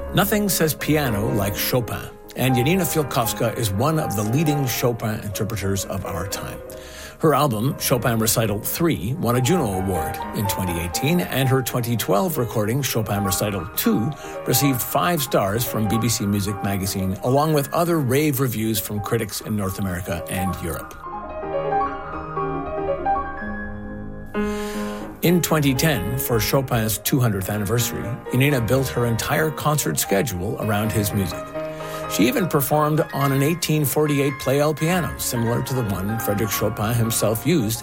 Nothing says piano like Chopin, and Janina Fialkowska is one of the leading Chopin interpreters of our time. Her album, Chopin Recital 3, won a Juno Award in 2018, and her 2012 recording, Chopin Recital 2, received 5 stars from BBC Music Magazine, along with other rave reviews from critics in North America and Europe. In 2010, for Chopin's 200th anniversary, Janina built her entire concert schedule around his music. She even performed on an 1848 Pleyel piano, similar to the one Frédéric Chopin himself used